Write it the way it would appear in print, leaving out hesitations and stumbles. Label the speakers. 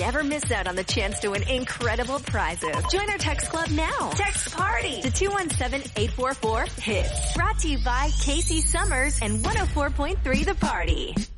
Speaker 1: never miss out on the chance to win incredible prizes. Join our text club now. Text PARTY to 217-844-HITS. Brought to you by Casey Summers and 104.3 The Party.